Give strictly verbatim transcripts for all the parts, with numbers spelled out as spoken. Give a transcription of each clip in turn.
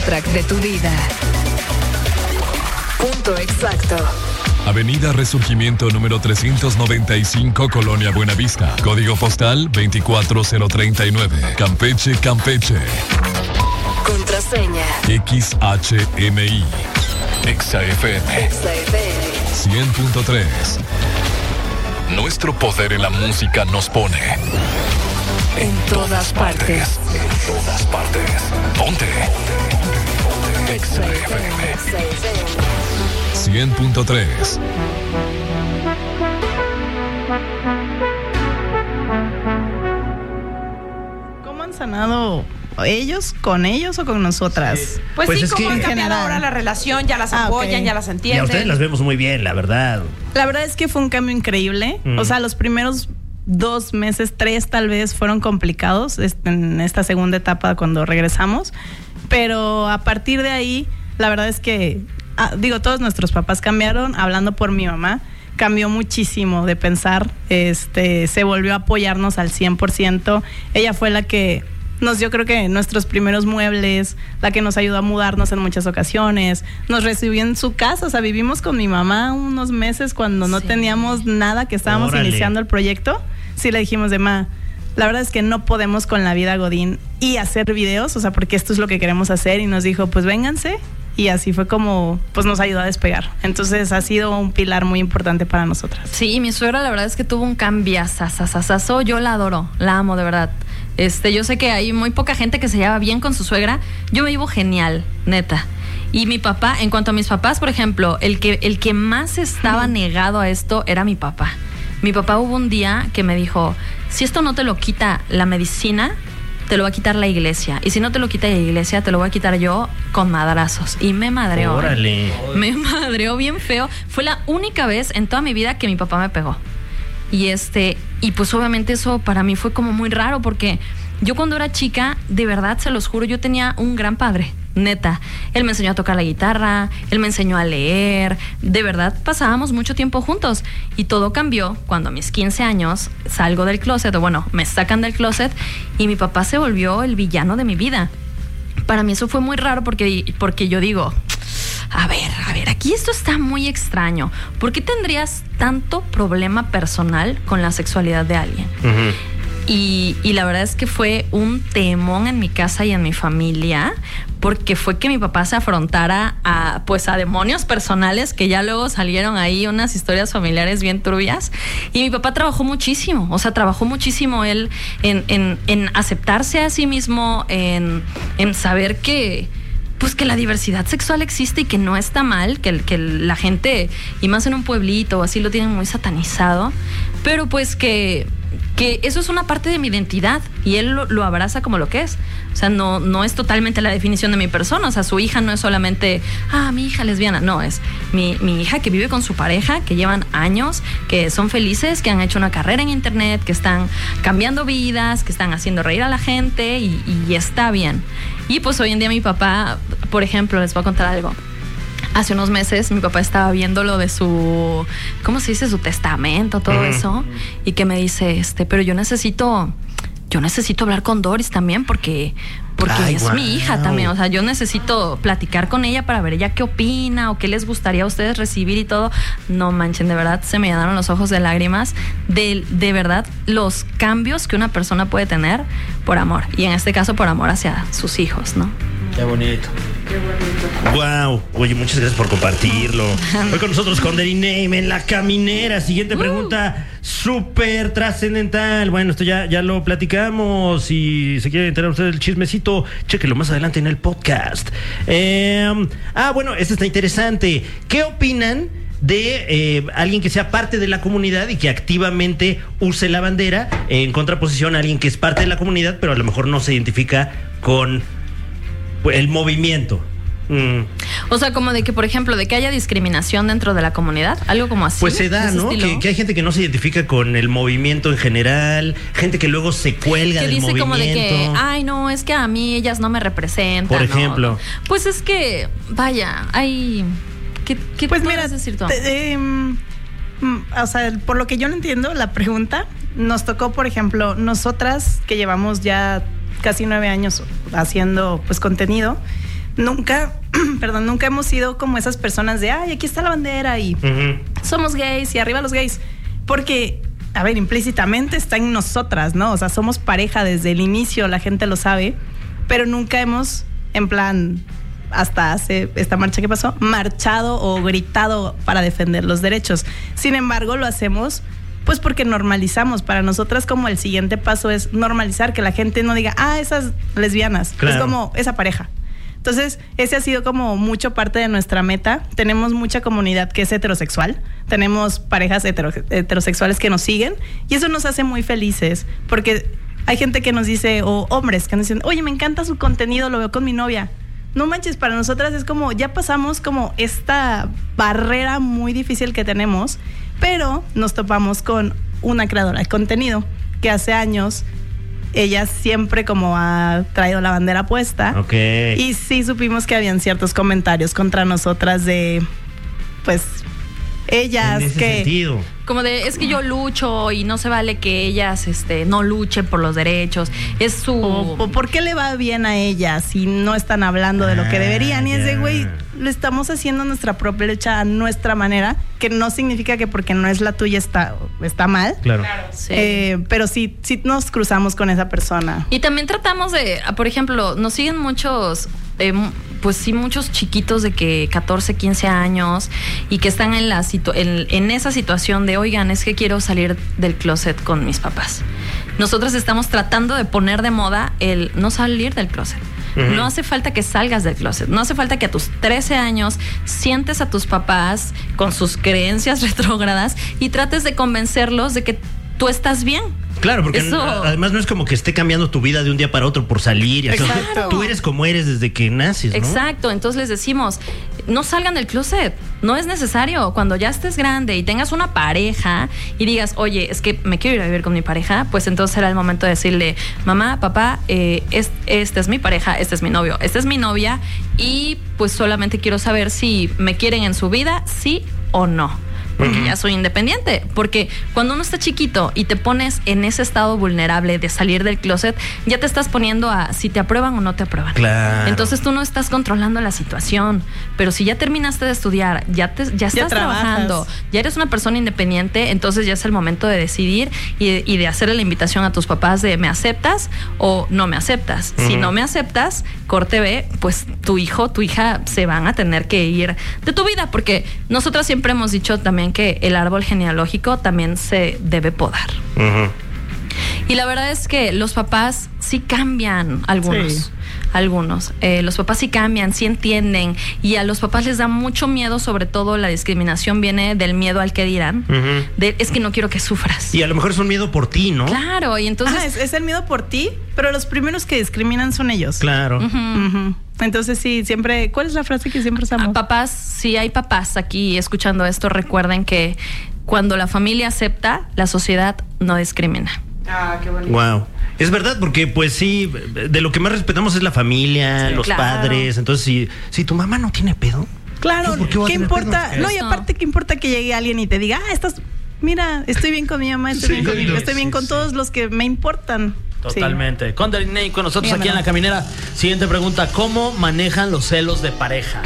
Track de tu vida. Punto exacto. Avenida Resurgimiento número trescientos noventa y cinco, Colonia Buenavista. Código postal veinticuatro mil treinta y nueve. Campeche, Campeche. Contraseña. X H M I. Exa F M. Exa F M. cien punto tres. Nuestro poder en la música nos pone en todas partes. En todas partes. Ponte. Exa F M. cien punto tres. ¿Cómo han sanado ellos con ellos o con nosotras? Sí. Pues, pues sí, como han cambiado general. Ahora la relación, ya las apoyan, ah, okay. ya las entienden. Y a ustedes las vemos muy bien, la verdad. La verdad es que fue un cambio increíble. Mm. O sea, los primeros dos meses, tres tal vez, fueron complicados en esta segunda etapa cuando regresamos. Pero a partir de ahí, la verdad es que, ah, digo, todos nuestros papás cambiaron. Hablando por mi mamá, cambió muchísimo de pensar. Este, se volvió a apoyarnos al cien por ciento. Ella fue la que nos dio, creo que, nuestros primeros muebles, la que nos ayudó a mudarnos en muchas ocasiones, nos recibió en su casa. O sea, vivimos con mi mamá unos meses cuando no sí. teníamos nada, que estábamos Órale. iniciando el proyecto. Sí le dijimos de ma, la verdad es que no podemos con la vida godín y hacer videos, o sea, porque esto es lo que queremos hacer. Y nos dijo, pues vénganse. Y así fue como pues nos ayudó a despegar. Entonces ha sido un pilar muy importante para nosotras. Sí, mi suegra la verdad es que tuvo un cambiazazazazo. Yo la adoro, la amo de verdad. Este, yo sé que hay muy poca gente que se lleva bien con su suegra. Yo me llevo genial, neta. Y mi papá, en cuanto a mis papás, por ejemplo, el que, el que más estaba mm. negado a esto era mi papá. Mi papá hubo un día que me dijo, si esto no te lo quita la medicina, te lo va a quitar la iglesia. Y si no te lo quita la iglesia, te lo voy a quitar yo con madrazos. Y me madreó. Órale. Me madreó bien feo. Fue la única vez en toda mi vida que mi papá me pegó. Y este, y pues obviamente eso para mí fue como muy raro, porque yo cuando era chica, de verdad se los juro, yo tenía un gran padre. Neta, él me enseñó a tocar la guitarra, él me enseñó a leer, de verdad pasábamos mucho tiempo juntos. Y todo cambió cuando a mis quince años salgo del closet, o bueno, me sacan del closet y mi papá se volvió el villano de mi vida. Para mí eso fue muy raro porque, porque yo digo, a ver, a ver, aquí esto está muy extraño. ¿Por qué tendrías tanto problema personal con la sexualidad de alguien? Uh-huh. Y, y la verdad es que fue un temón en mi casa y en mi familia, porque fue que mi papá se afrontara a, pues, a demonios personales que ya luego salieron ahí unas historias familiares bien turbias. Y mi papá trabajó muchísimo, o sea, trabajó muchísimo él en, en, en aceptarse a sí mismo, en, en saber que pues que la diversidad sexual existe y que no está mal, que, que la gente, y más en un pueblito así, lo tienen muy satanizado, pero pues que, que eso es una parte de mi identidad y él lo, lo abraza como lo que es. O sea, no, no es totalmente la definición de mi persona. O sea, su hija no es solamente, ah, mi hija lesbiana. No, es mi, mi hija que vive con su pareja, que llevan años, que son felices, que han hecho una carrera en internet, que están cambiando vidas, que están haciendo reír a la gente y, y está bien. Y pues hoy en día mi papá, por ejemplo, les voy a contar algo. Hace unos meses mi papá estaba viendo lo de su, ¿cómo se dice? Su testamento, todo uh-huh. eso. Y que me dice, este, pero yo necesito... Yo necesito hablar con Doris también porque, porque Ay, es wow. mi hija también. O sea, yo necesito platicar con ella para ver ella qué opina o qué les gustaría a ustedes recibir y todo. No manchen, de verdad se me llenaron los ojos de lágrimas de, de verdad los cambios que una persona puede tener por amor. Y en este caso por amor hacia sus hijos, ¿no? Qué bonito. Qué bonito. Wow. Oye, muchas gracias por compartirlo. Hoy con nosotros con Derry Name en La Caminera. Siguiente pregunta, uh. súper trascendental. Bueno, esto ya, ya lo platicamos. Si se quiere enterar usted del chismecito, chéquelo más adelante en el podcast. Eh, ah, bueno, esto está interesante. ¿Qué opinan de eh, alguien que sea parte de la comunidad y que activamente use la bandera, en contraposición a alguien que es parte de la comunidad, pero a lo mejor no se identifica con el movimiento? Mm. O sea, como de que, por ejemplo, de que haya discriminación dentro de la comunidad, algo como así. Pues se da, ¿no? Que, que hay gente que no se identifica con el movimiento en general, gente que luego se cuelga que del dice movimiento. Como de que, ay, no, es que a mí ellas no me representan. Por ejemplo. No, no. Pues es que, vaya, hay... ¿Qué, qué pues mira, decir tú? Te, eh, o sea, por lo que yo no entiendo la pregunta, nos tocó, por ejemplo, nosotras que llevamos ya casi nueve años haciendo pues contenido, nunca, perdón, nunca hemos sido como esas personas de, ay, aquí está la bandera y uh-huh. somos gays y arriba los gays. Porque, a ver, implícitamente está en nosotras, ¿no? O sea, somos pareja desde el inicio, la gente lo sabe, pero nunca hemos, en plan, hasta hace esta marcha que pasó, marchado o gritado para defender los derechos. Sin embargo, lo hacemos pues porque normalizamos. Para nosotras como el siguiente paso es normalizar, que la gente no diga, ah, esas lesbianas, claro. Es como esa pareja. Entonces, ese ha sido como mucho parte de nuestra meta. Tenemos mucha comunidad que es heterosexual, tenemos parejas hetero, heterosexuales que nos siguen y eso nos hace muy felices porque hay gente que nos dice, o hombres que nos dicen, oye, me encanta su contenido, lo veo con mi novia. No manches, para nosotras es como, ya pasamos como esta barrera muy difícil que tenemos, pero nos topamos con una creadora de contenido que hace años ella siempre como ha traído la bandera puesta. Okay. Y sí supimos que habían ciertos comentarios contra nosotras de, pues, ellas en ese que... sentido. Como de, es que yo lucho y no se vale que ellas este, no luchen por los derechos. Es su... O, o ¿por qué le va bien a ellas si no están hablando de lo que deberían? Y es de, güey, lo estamos haciendo nuestra propia lucha a nuestra manera, que no significa que porque no es la tuya está, está mal. Claro. Claro. Sí. Eh, pero sí, sí nos cruzamos con esa persona. Y también tratamos de, por ejemplo, nos siguen muchos... Eh, pues sí, muchos chiquitos de que catorce, quince años y que están en, la situ- en, en esa situación de, oigan, es que quiero salir del closet con mis papás. Nosotros estamos tratando de poner de moda el no salir del closet. Uh-huh. No hace falta que salgas del closet. No hace falta que a tus trece años sientes a tus papás con sus creencias retrógradas y trates de convencerlos de que tú estás bien. Claro, porque Eso... además no es como que esté cambiando tu vida de un día para otro por salir. Y Exacto. Tú eres como eres desde que naces, ¿no? Exacto, entonces les decimos, no salgan del closet, no es necesario. Cuando ya estés grande y tengas una pareja y digas, oye, es que me quiero ir a vivir con mi pareja, pues entonces será el momento de decirle, mamá, papá, eh, es, esta es mi pareja, este es mi novio, esta es mi novia y pues solamente quiero saber si me quieren en su vida, sí o no. Porque uh-huh. ya soy independiente. Porque cuando uno está chiquito y te pones en ese estado vulnerable de salir del closet, ya te estás poniendo a si te aprueban o no te aprueban. Claro. Entonces tú no estás controlando la situación. Pero si ya terminaste de estudiar, ya, te, ya estás ya trabajando, ya eres una persona independiente, entonces ya es el momento de decidir y, y de hacerle la invitación a tus papás de ¿me aceptas o no me aceptas? Uh-huh. Si no me aceptas, corte B, pues tu hijo, tu hija se van a tener que ir de tu vida. Porque nosotras siempre hemos dicho también que el árbol genealógico también se debe podar. Uh-huh. Y la verdad es que los papás sí cambian, algunos. Sí. Algunos. Eh, los papás sí cambian, sí entienden. Y a los papás les da mucho miedo, sobre todo la discriminación viene del miedo al que dirán. Uh-huh. De, es que no quiero que sufras. Y a lo mejor es un miedo por ti, ¿no? Claro, y entonces... Ah, es, es el miedo por ti, pero los primeros que discriminan son ellos. Claro. Uh-huh. Uh-huh. Entonces sí, siempre... ¿Cuál es la frase que siempre usamos? A papás, si hay papás aquí escuchando esto, recuerden que cuando la familia acepta, la sociedad no discrimina. Ah, qué bonito. Wow. Es verdad, porque pues sí, de lo que más respetamos es la familia, sí, los claro. padres. Entonces, si, si tu mamá no tiene pedo. Claro, ¿qué, ¿qué importa? Pedo? No, y aparte, ¿qué importa que llegue alguien y te diga, ah, estás, mira, estoy bien con mi mamá, estoy sí, bien con mi, estoy bien sí, con sí. todos los que me importan. Totalmente. Sí. Con Ney, con nosotros bien, aquí en La Caminera. Siguiente pregunta, ¿cómo manejan los celos de pareja?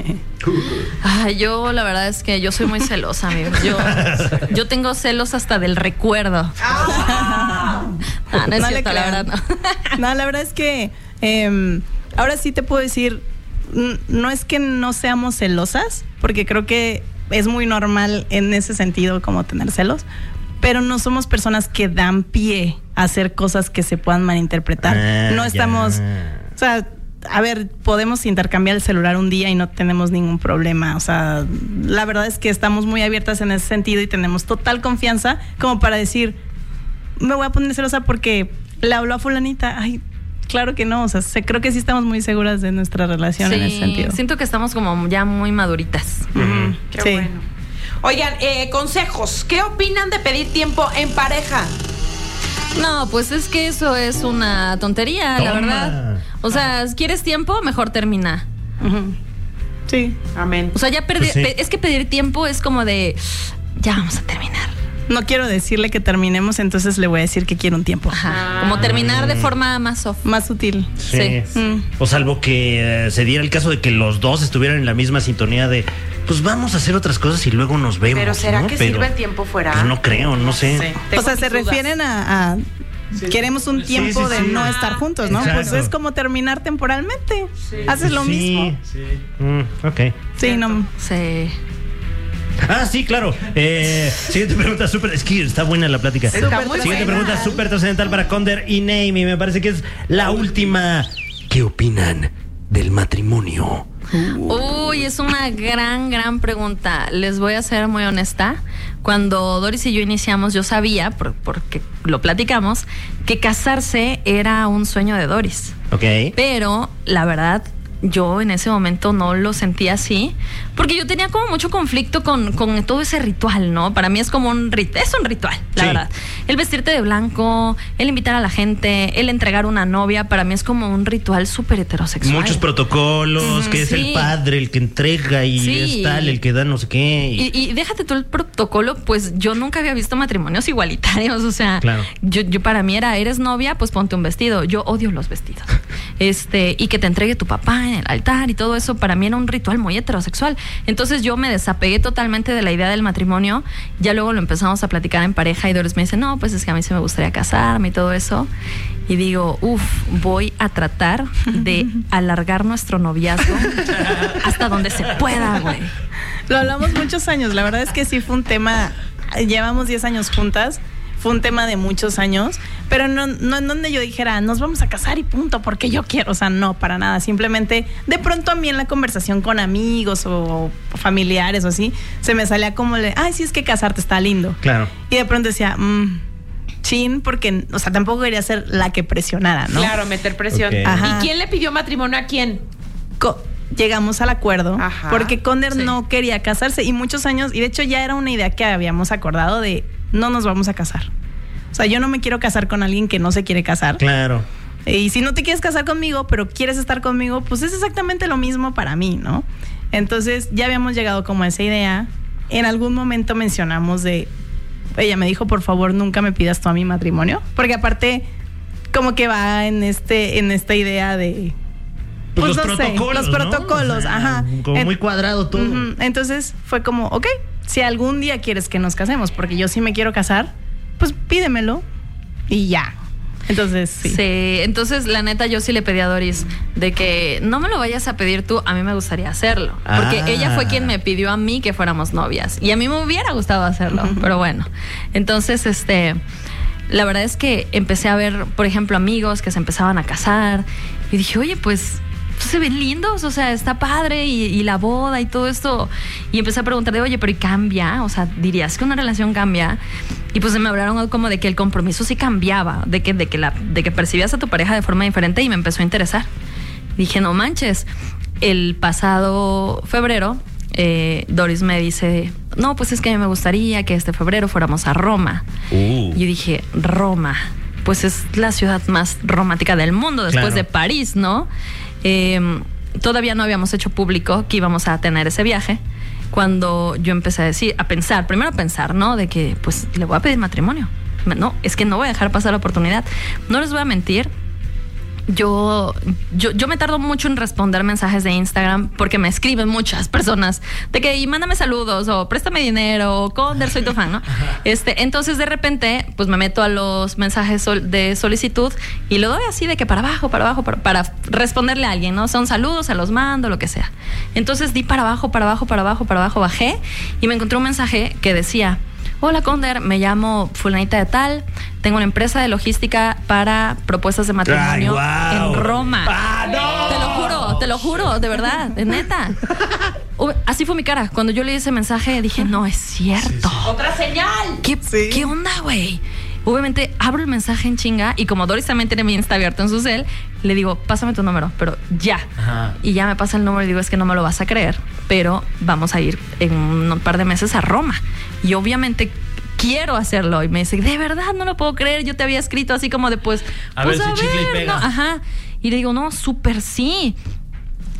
Ay, yo la verdad es que yo soy muy celosa, amigos. Yo, yo tengo celos hasta del recuerdo. Ah. No, no es no cierto, la verdad no. No, la verdad es que eh, ahora sí te puedo decir, no es que no seamos celosas, porque creo que es muy normal en ese sentido como tener celos, pero no somos personas que dan pie a hacer cosas que se puedan malinterpretar. Ah, no estamos, ya. O sea, a ver, podemos intercambiar el celular un día y no tenemos ningún problema. O sea, la verdad es que estamos muy abiertas en ese sentido y tenemos total confianza como para decir, me voy a poner celosa porque le habló a fulanita. Ay, claro que no. O sea, se, creo que sí estamos muy seguras de nuestra relación sí, en ese sentido. Siento que estamos como ya muy maduritas. Uh-huh. Qué sí. bueno. Oigan, eh, consejos. ¿Qué opinan de pedir tiempo en pareja? No, pues es que eso es una tontería, Toma. la verdad. O sea, ¿quieres tiempo? Mejor termina. Uh-huh. Sí. Amén. O sea, ya perdi- pues sí. pe- es que pedir tiempo es como de, ya vamos a terminar. no quiero decirle que terminemos, entonces le voy a decir que quiero un tiempo. Ajá. Como terminar de forma más soft. Más sutil. Sí. Sí. Mm. O salvo que eh, se diera el caso de que los dos estuvieran en la misma sintonía de, pues vamos a hacer otras cosas y luego nos vemos. Pero ¿será ¿no? que Pero, sirve el tiempo fuera? Pues no creo, no sé. Sí. O Tengo sea, mis se dudas. refieren a, a queremos un tiempo sí, de sí. no estar juntos, ¿no? Exacto. Pues es como terminar temporalmente. Haces lo Sí. mismo. Mm, ok. Sí, no. Sí. Ah, sí, claro. Eh, siguiente pregunta, súper. Es que está buena la plática. Está muy Siguiente buena. pregunta, súper trascendental para Conder y Naomi. Me parece que es la última. ¿Qué opinan del matrimonio? Uy, es una gran, gran pregunta. Les voy a ser muy honesta. Cuando Doris y yo iniciamos, yo sabía, por- porque lo platicamos, que casarse era un sueño de Doris. Ok. Pero la verdad, yo en ese momento no lo sentía así, porque yo tenía como mucho conflicto con, con todo ese ritual, ¿no? Para mí es como un ritual, es un ritual, la Sí. verdad. El vestirte de blanco, el invitar a la gente, el entregar una novia, para mí es como un ritual súper heterosexual. Muchos protocolos, Ujú, que es sí. el padre el que entrega y Sí. es tal, el que da no sé qué. y- Y, y déjate tú el protocolo, pues yo nunca había visto matrimonios igualitarios, o sea, Claro. yo, yo para mí era, eres novia, pues ponte un vestido. Yo odio los vestidos. Este, y que te entregue tu papá en el altar y todo eso, para mí era un ritual muy heterosexual. Entonces yo me desapegué totalmente de la idea del matrimonio. Ya luego lo empezamos a platicar en pareja y Doris me dice, no, pues es que a mí sí me gustaría casarme y todo eso. Y digo, uff, voy a tratar de alargar nuestro noviazgo hasta donde se pueda, güey. Lo hablamos muchos años. La verdad es que sí fue un tema. Llevamos diez años juntas. Fue un tema de muchos años. Pero no, no en donde yo dijera, nos vamos a casar y punto, porque yo quiero. O sea, no, para nada. Simplemente, de pronto a mí en la conversación con amigos o familiares o así, se me salía como de, ay, sí, es que casarte está lindo. Claro. Y de pronto decía, mmm, chin, porque, o sea, tampoco quería ser la que presionara, ¿no? Claro, meter presión. Ok. Ajá. ¿Y quién le pidió matrimonio a quién? Co- llegamos al acuerdo Ajá. porque Conder Sí. no quería casarse y muchos años, y de hecho ya era una idea que habíamos acordado de no nos vamos a casar. O sea, yo no me quiero casar con alguien que no se quiere casar. Claro. Y si no te quieres casar conmigo, pero quieres estar conmigo, pues es exactamente lo mismo para mí, ¿no? Entonces ya habíamos llegado como a esa idea. En algún momento mencionamos de, ella me dijo, por favor, nunca me pidas tú a mi matrimonio. Porque aparte, como que va en este, en esta idea de... Pues, Pues los no sé, protocolos. los ¿no? protocolos, O sea, ajá. Como En- muy cuadrado todo. Ujú. Entonces fue como, ok, si algún día quieres que nos casemos, porque yo sí me quiero casar, pues pídemelo y ya. Entonces, sí. Sí, entonces la neta yo sí le pedí a Doris de que no me lo vayas a pedir tú, a mí me gustaría hacerlo. Porque Ah. ella fue quien me pidió a mí que fuéramos novias. Y a mí me hubiera gustado hacerlo, pero bueno. Entonces, este, la verdad es que empecé a ver, por ejemplo, amigos que se empezaban a casar. Y dije, oye, pues se ven lindos, o sea, está padre y, y la boda y todo esto. Y empecé a preguntar de, oye, pero ¿y cambia? O sea, ¿dirías que una relación cambia? Y pues me hablaron como de que el compromiso sí cambiaba, de que, de que, la, de que percibías a tu pareja de forma diferente y me empezó a interesar. Dije, no manches, el pasado febrero eh, Doris me dice, no, pues es que a mí me gustaría que este febrero fuéramos a Roma. Uh. Y yo dije, Roma, pues es la ciudad más romántica del mundo después Claro. de París, ¿no? Eh, todavía no habíamos hecho público que íbamos a tener ese viaje. Cuando yo empecé a decir, a pensar, primero a pensar, ¿no? De que, pues, le voy a pedir matrimonio. No, es que no voy a dejar pasar la oportunidad. No les voy a mentir. Yo, yo, yo me tardo mucho en responder mensajes de Instagram porque me escriben muchas personas de que y mándame saludos o préstame dinero o Conder, soy tu fan, ¿no? Este, entonces de repente pues me meto a los mensajes sol- de solicitud y lo doy así de que para abajo, para abajo, para, para responderle a alguien, ¿no? Son saludos, se los mando, lo que sea. Entonces di para abajo, para abajo, para abajo, para abajo, bajé y me encontré un mensaje que decía: hola Conder, me llamo fulanita de tal, tengo una empresa de logística para propuestas de matrimonio Ay, guau. en Roma. ¡Ah, no! Te lo juro, te lo juro, de verdad, de neta. U- Así fue mi cara. Cuando yo leí ese mensaje dije, no es cierto. ¡Otra señal! ¿Qué, Sí. ¿Qué onda, güey? Obviamente abro el mensaje en chinga y como Doris también tiene mi Insta abierto en su cel, le digo, pásame tu número, pero ya. Ajá. Y ya me pasa el número y digo, es que no me lo vas a creer, pero vamos a ir en un par de meses a Roma. Y obviamente quiero hacerlo. Y me dice, de verdad, no lo puedo creer, yo te había escrito así como de pues, A pues ver si chicle y pega. ¿no? Ajá. Y le digo, no, súper sí.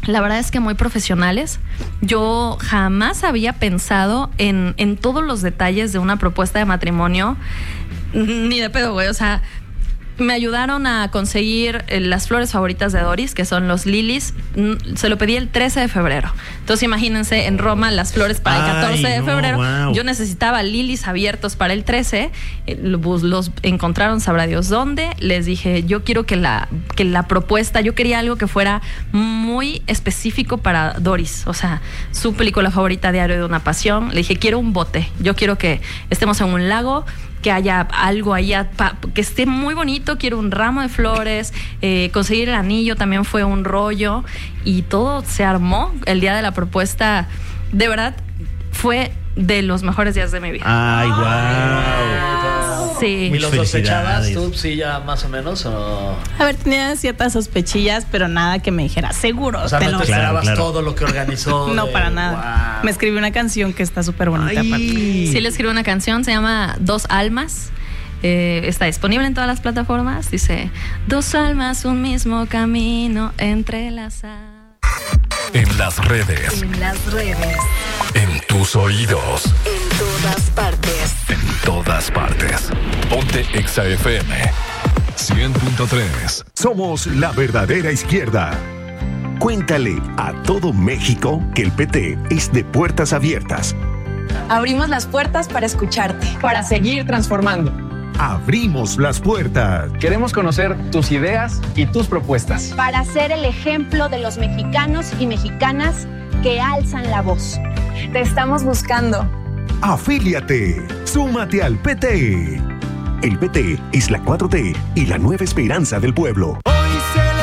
La verdad es que muy profesionales. Yo jamás había pensado en, en todos los detalles de una propuesta de matrimonio, ni de pedo, güey. O sea, me ayudaron a conseguir eh, las flores favoritas de Doris, que son los lilies. Mm, Se lo pedí el trece de febrero. Entonces imagínense, en Roma las flores para el catorce Ay, de no, febrero. wow. Yo necesitaba lilies abiertos para el trece. Eh, los, los encontraron, sabrá Dios dónde. Les dije, yo quiero que la, que la propuesta, yo quería algo que fuera muy específico para Doris. O sea, su película favorita, Diario de una Pasión. Le dije, quiero un bote. Yo quiero que estemos en un lago, que haya algo ahí, pa, que esté muy bonito, quiero un ramo de flores, eh, conseguir el anillo también fue un rollo y todo se armó. El día de la propuesta, de verdad, fue de los mejores días de mi vida. Ay, wow. Sí. ¿Y los Felicidades. sospechabas tú, sí, ya más o menos? O, A ver, tenía ciertas sospechillas, pero nada que me dijera, seguro. o sea, te no lo- te Claro, esperabas claro. todo lo que organizó. No, de- para nada. Wow. Me escribió una canción que está súper bonita. aparte. Ay. Sí, le escribí una canción, se llama Dos Almas. Eh, está disponible en todas las plataformas. Dice, dos almas, un mismo camino entrelazadas. En las redes, En las redes. en tus oídos, En todas partes. en todas partes. Ponte Exa F M cien punto tres. Somos la verdadera izquierda. Cuéntale a todo México que el P T es de puertas abiertas. Abrimos las puertas para escucharte. Para seguir transformando. Abrimos las puertas. Queremos conocer tus ideas y tus propuestas. Para ser el ejemplo de los mexicanos y mexicanas que alzan la voz. Te estamos buscando. Afíliate. Súmate al P T. El P T es la cuatro T y la nueva esperanza del pueblo.